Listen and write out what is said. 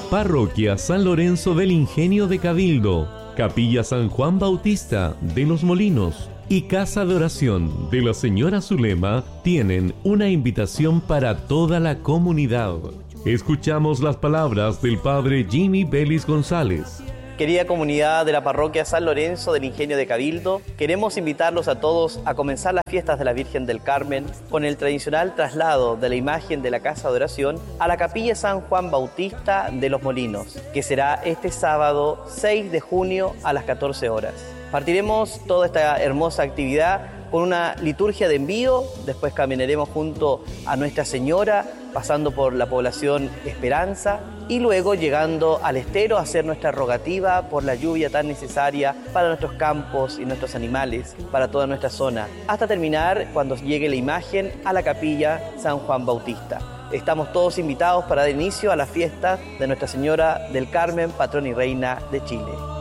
Parroquia San Lorenzo del Ingenio de Cabildo, Capilla San Juan Bautista de Los Molinos y Casa de Oración de la Señora Zulema tienen una invitación para toda la comunidad. Escuchamos las palabras del Padre Jimmy Vélez González. Querida comunidad de la Parroquia San Lorenzo del Ingenio de Cabildo, queremos invitarlos a todos a comenzar las fiestas de la Virgen del Carmen con el tradicional traslado de la imagen de la Casa de Oración a la Capilla San Juan Bautista de Los Molinos, que será este sábado 6 de junio a las 14 horas. Partiremos toda esta hermosa actividad con una liturgia de envío, después caminaremos junto a Nuestra Señora, pasando por la población Esperanza y luego llegando al estero a hacer nuestra rogativa por la lluvia tan necesaria para nuestros campos y nuestros animales, para toda nuestra zona, hasta terminar cuando llegue la imagen a la Capilla San Juan Bautista. Estamos todos invitados para dar inicio a la fiesta de Nuestra Señora del Carmen, patrona y reina de Chile.